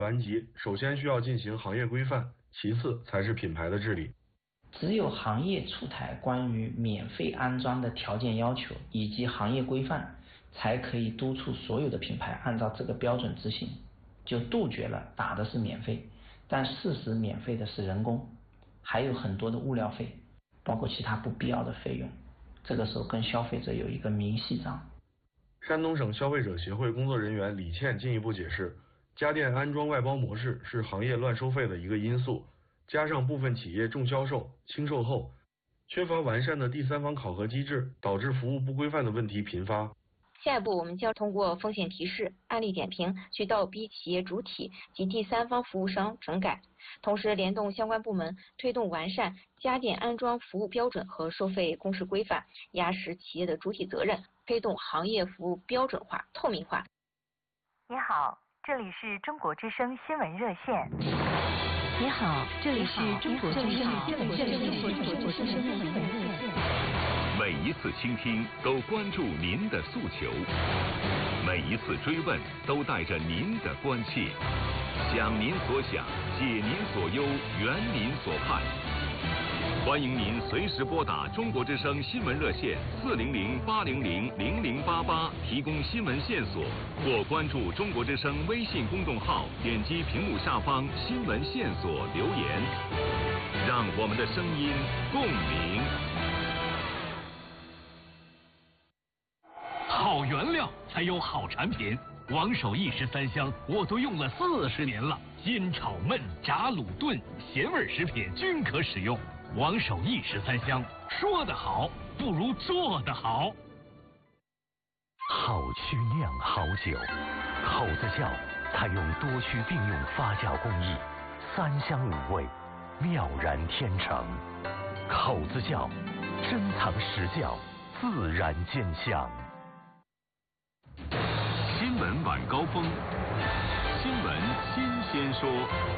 顽疾，首先需要进行行业规范，其次才是品牌的治理。 只有行业出台关于免费安装的条件要求以及行业规范，才可以督促所有的品牌按照这个标准执行，就杜绝了打的是免费，但事实免费的是人工，还有很多的物料费，包括其他不必要的费用，这个时候跟消费者有一个明细账。 山东省消费者协会工作人员李倩进一步解释，家电安装外包模式是行业乱收费的一个因素，加上部分企业重销售、轻售后，缺乏完善的第三方考核机制，导致服务不规范的问题频发。 下一步，我们将通过风险提示、案例点评，去倒逼企业主体及第三方服务商整改，同时联动相关部门，推动完善家电安装服务标准和收费公示规范，压实企业的主体责任，推动行业服务标准化、透明化。 你好，这里是中国之声新闻热线。 你好，这里是中国之声新闻热线。 每一次倾听都关注您的诉求，每一次追问都带着您的关切，想您所想，解您所忧，圆您所盼。欢迎您随时拨打中国之声新闻热线400-800-0088提供新闻线索，或关注中国之声微信公众号，点击屏幕下方新闻线索留言，让我们的声音共鸣。 好原料才有好产品，王守义13香我都用了40年了，煎炒焖炸卤炖咸味食品均可使用。王守义13香，说得好不如做得好。 好曲酿好酒，口子窖采用多区并用发酵工艺，3香5味，妙然天成。口子窖珍藏实窖，自然见香。 新闻晚高峰，新闻新鲜说。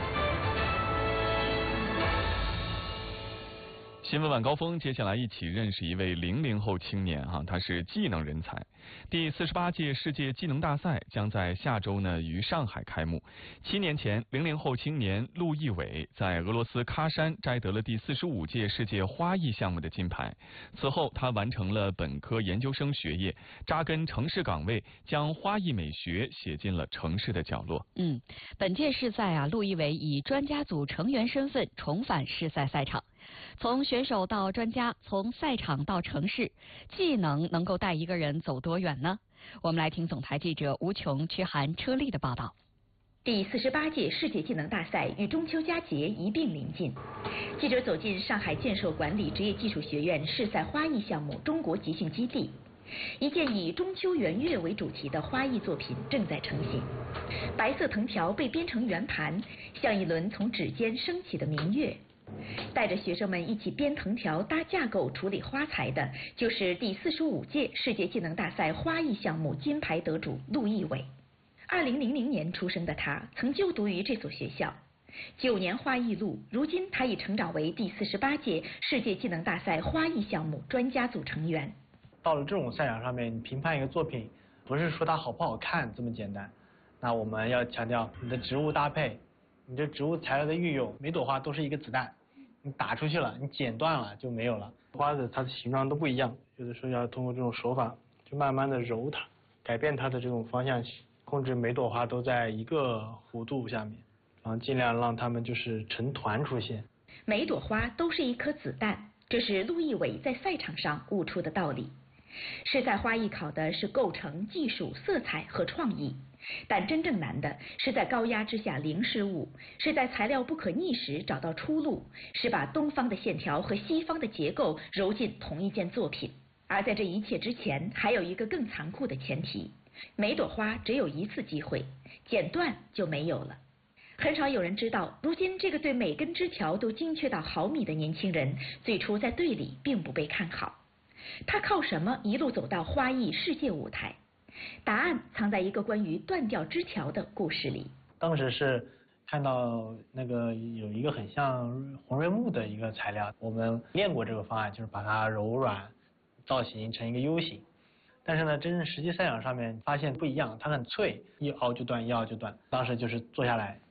新闻晚高峰，接下来一起认识一位00后青年他是技能人才。第48届世界技能大赛将在下周于上海开幕。7年前，00后青年陆毅伟在俄罗斯喀山摘得了第45届世界花艺项目的金牌。此后，他完成了本科、研究生学业，扎根城市岗位，将花艺美学写进了城市的角落。 本届世赛陆毅伟以专家组成员身份重返世赛赛场。从选手到专家，从赛场到城市，技能够带一个人走多远呢？我们来听总台记者吴琼、屈涵、车丽的报道。 第48届世界技能大赛与中秋佳节一并临近，记者走进上海建设管理职业技术学院世赛花艺项目中国集训基地，一件以中秋圆月为主题的花艺作品正在成型。白色藤条被编成圆盘，像一轮从指尖升起的明月。带着学生们一起编藤条、搭架构、处理花材的，就是第45届世界技能大赛花艺项目金牌得主陆毅伟。2000年出生的他，曾就读于这所学校。9年花艺路，如今他已成长为第48届世界技能大赛花艺项目专家组成员。 到了这种赛场上面，你评判一个作品，不是说它好不好看这么简单。那我们要强调你的植物搭配，你这植物材料的运用，每朵花都是一个子弹。你打出去了，你剪断了就没有了。花的它的形状都不一样，有的时候要通过这种手法，就慢慢的揉它，改变它的这种方向性，控制每朵花都在一个弧度下面，然后尽量让它们就是成团出现。 每朵花都是一颗子弹，这是陆毅伟在赛场上悟出的道理。世赛花艺考的是构成、技术、色彩和创意，但真正难的是在高压之下零失误，是在材料不可逆时找到出路，是把东方的线条和西方的结构揉进同一件作品。而在这一切之前，还有一个更残酷的前提：每朵花只有一次机会，剪断就没有了。很少有人知道，如今这个对每根枝条都精确到毫米的年轻人，最初在队里并不被看好。他靠什么一路走到花艺世界舞台？答案藏在一个关于断掉枝条的故事里。 当时是看到那个有一个很像红瑞木的一个材料，我们练过这个方案，就是把它柔软造型成一个 U 型。但是呢，真正实际赛场上面发现不一样，它很脆，一凹就断，一凹就断。当时就是坐下来